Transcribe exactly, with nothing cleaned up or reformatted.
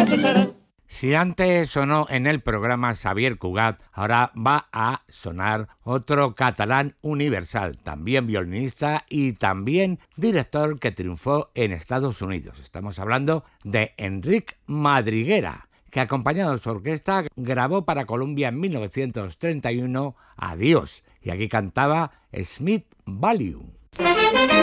Si antes sonó en el programa Xavier Cugat, ahora va a sonar otro catalán universal, también violinista y también director que triunfó en Estados Unidos. Estamos hablando de Enric Madriguera, que acompañado de su orquesta grabó para Columbia en mil novecientos treinta y uno Adiós, y aquí cantaba Smith Value.